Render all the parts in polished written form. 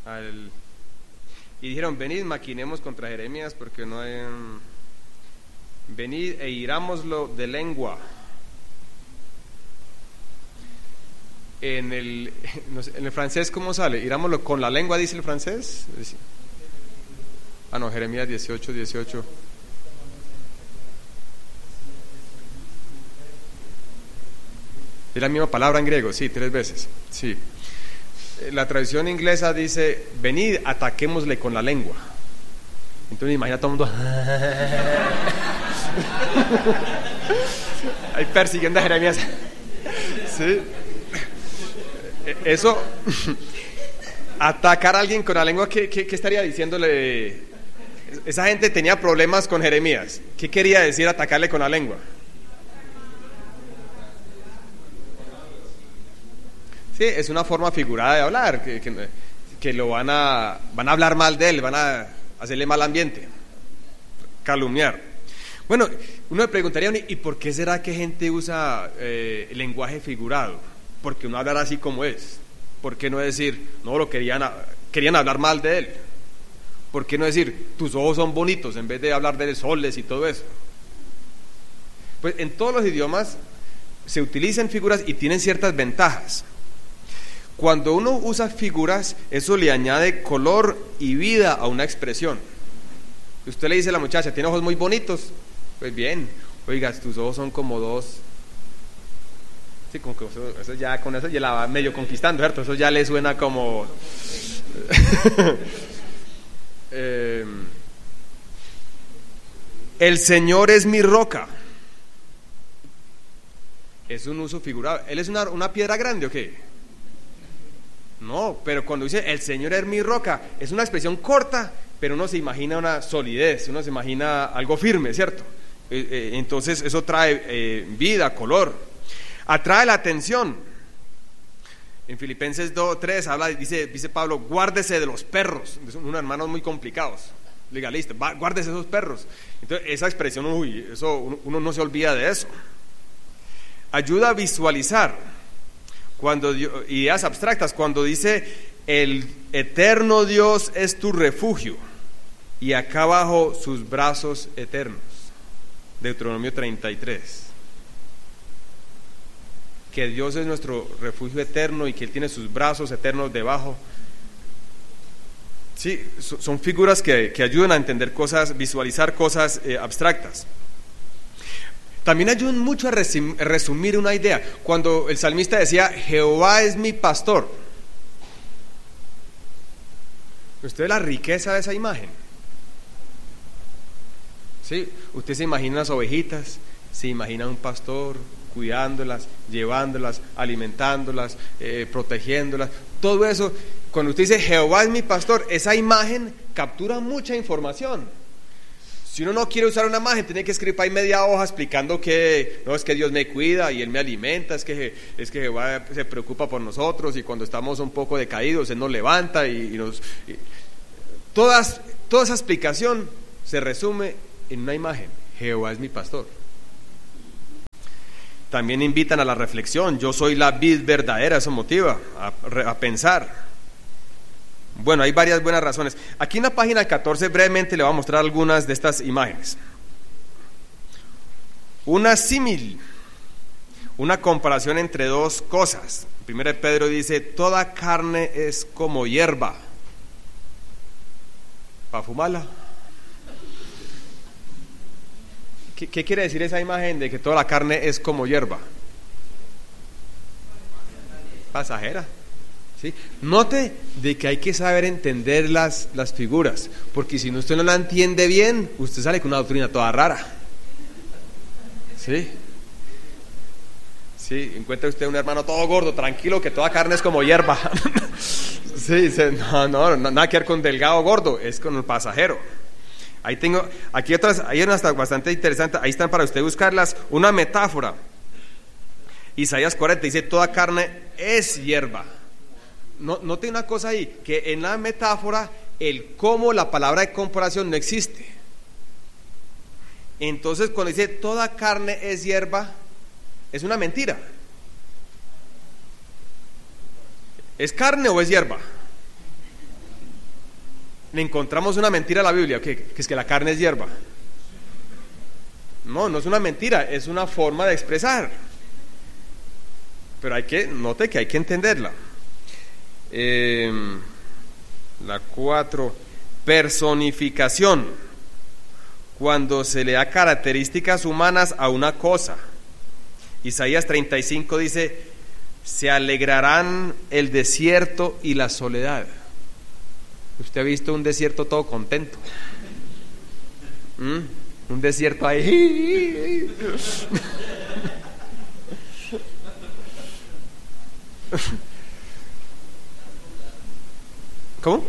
y dijeron: venid, maquinemos contra Jeremías, porque no hay... venid e hirámoslo de lengua. En el francés, ¿cómo sale? Hirámoslo con la lengua, dice el francés. No, Jeremías 18. Es la misma palabra en griego, sí, 3 veces. Sí. La traducción inglesa dice: venid, ataquémosle con la lengua. Entonces imagina a todo el mundo ahí persiguiendo a Jeremías. Sí. Eso, atacar a alguien con la lengua, ¿qué estaría diciéndole? Esa gente tenía problemas con Jeremías. ¿Qué quería decir atacarle con la lengua? Sí, es una forma figurada de hablar, que lo van a hablar mal de él, van a hacerle mal ambiente, calumniar. Bueno, uno le preguntaría: ¿y por qué será que gente usa el lenguaje figurado? Porque uno hablar así como es. ¿Por qué no decir, no, querían hablar mal de él? ¿Por qué no decir, tus ojos son bonitos, en vez de hablar de soles y todo eso? Pues en todos los idiomas se utilizan figuras y tienen ciertas ventajas. Cuando uno usa figuras, eso le añade color y vida a una expresión. Usted le dice a la muchacha: tiene ojos muy bonitos. Pues bien, oiga, tus ojos son como dos. Sí, como que eso ya, con eso ya la va medio conquistando, ¿cierto? Eso ya le suena como el Señor es mi roca. Es un uso figurado. ¿Él es una piedra grande o qué? No, pero cuando dice el Señor es mi roca, es una expresión corta, pero uno se imagina una solidez, uno se imagina algo firme, ¿cierto? Entonces eso trae vida, color, atrae la atención. En Filipenses 2:3 habla, dice Pablo: guárdese de los perros. Son unos hermanos muy complicados, legalistas. Guárdese de esos perros. Entonces esa expresión, eso uno no se olvida de eso. Ayuda a visualizar ideas abstractas. Cuando dice el eterno Dios es tu refugio y acá abajo sus brazos eternos, Deuteronomio 33, que Dios es nuestro refugio eterno y que Él tiene sus brazos eternos debajo. Sí, son figuras que ayudan a entender cosas, visualizar cosas abstractas. También ayudan mucho a resumir una idea. Cuando el salmista decía: Jehová es mi pastor, ¿usted ve la riqueza de esa imagen? ¿Sí? Usted se imagina las ovejitas, se imagina un pastor cuidándolas, llevándolas, alimentándolas, protegiéndolas, todo eso. Cuando usted dice Jehová es mi pastor, esa imagen captura mucha información. Si uno no quiere usar una imagen, tiene que escribir ahí media hoja explicando que no, es que Dios me cuida y Él me alimenta, es que Jehová se preocupa por nosotros, y cuando estamos un poco decaídos Él nos levanta toda esa explicación se resume en una imagen: Jehová es mi pastor. También invitan a la reflexión: yo soy la vid verdadera. Eso motiva a pensar. Bueno, hay varias buenas razones. Aquí en la página 14 brevemente le voy a mostrar algunas de estas imágenes. Una símil, una comparación entre dos cosas. Primero Pedro dice: toda carne es como hierba. ¿Para fumarla? ¿Qué quiere decir esa imagen de que toda la carne es como hierba? Pasajera. ¿Sí? Note de que hay que saber entender las figuras, porque si usted no la entiende bien, usted sale con una doctrina toda rara. ¿Sí? Sí, encuentra usted un hermano todo gordo, tranquilo, que toda carne es como hierba. Sí, no, nada que ver con delgado o gordo, es con el pasajero. Ahí tengo, aquí otras, hay unas bastante interesantes, ahí están para usted buscarlas. Una metáfora, Isaías 40 dice: toda carne es hierba. Note una cosa ahí, que en la metáfora el cómo, la palabra de comparación no existe. Entonces cuando dice toda carne es hierba, es una mentira. ¿Es carne o es hierba? le encontramos una mentira a la Biblia, que es que la carne es hierba. No, no es una mentira, es una forma de expresar. Pero note que hay que entenderla. La 4, personificación. Cuando se le da características humanas a una cosa. Isaías 35 dice: se alegrarán el desierto y la soledad. Usted ha visto un desierto todo contento. Un desierto ahí. ¿Cómo?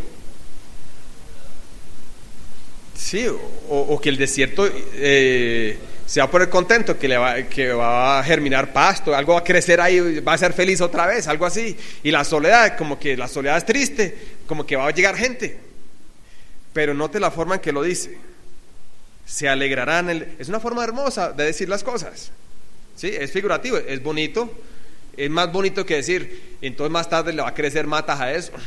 Sí, o que el desierto se va a poner contento, que va a germinar pasto, algo va a crecer ahí, va a ser feliz otra vez, algo así. Y la soledad, como que la soledad es triste, como que va a llegar gente. Pero note la forma en que lo dice. Se alegrarán. Es una forma hermosa de decir las cosas. ¿Sí? Es figurativo, es bonito. Es más bonito que decir, entonces más tarde le va a crecer matas a eso.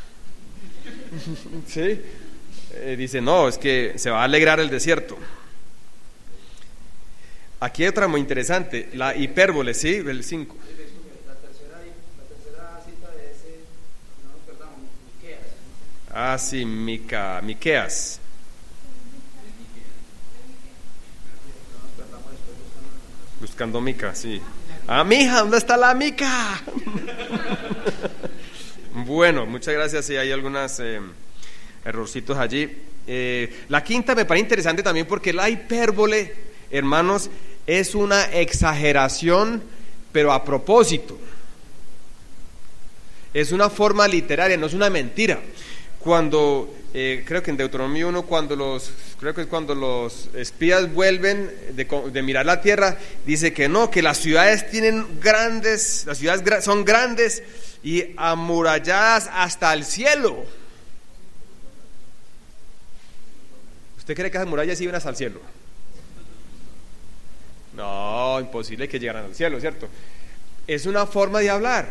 ¿Sí? Dice, no, es que se va a alegrar el desierto. Aquí hay otra muy interesante, la hipérbole, ¿sí? El 5. La tercera cita de ese, no, perdón, Miqueas. Ah, sí, Miqueas. Buscando Mica, sí. Ah, mija, ¿dónde está la Mica? Bueno, muchas gracias. Sí, hay algunos errorcitos allí. La quinta me parece interesante también porque la hipérbole, hermanos, es una exageración, pero a propósito. Es una forma literaria, no es una mentira. Cuando, creo que en Deuteronomio 1, cuando los espías vuelven de mirar la tierra, dice que no, que las ciudades son grandes y amuralladas hasta el cielo. ¿Usted cree que esas murallas iban hasta el cielo? No, imposible que llegaran al cielo, ¿cierto? Es una forma de hablar.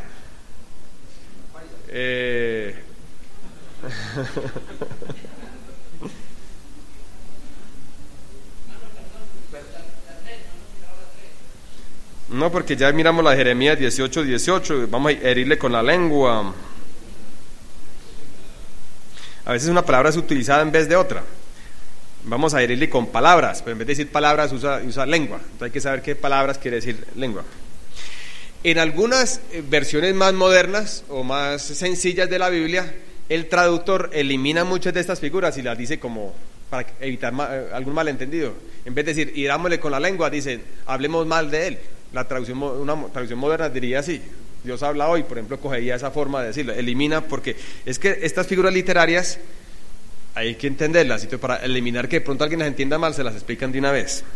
No, porque ya miramos la Jeremías 18, vamos a herirle con la lengua. A veces una palabra es utilizada en vez de otra. Vamos a herirle con palabras, pero en vez de decir palabras usa lengua. Entonces hay que saber qué palabras quiere decir lengua. En algunas versiones más modernas o más sencillas de la Biblia, el traductor elimina muchas de estas figuras y las dice como para evitar algún malentendido. En vez de decir hirámosle con la lengua, dice hablemos mal de él. Una traducción moderna diría así: Dios habla hoy, por ejemplo, cogería esa forma de decirlo. Elimina, porque es que estas figuras literarias hay que entenderlas, y para eliminar que de pronto alguien las entienda mal, se las explican de una vez.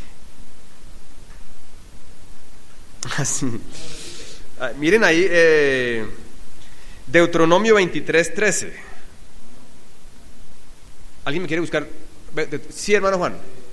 Así. Miren ahí, Deuteronomio 23:13. ¿Alguien me quiere buscar? Sí, hermano Juan.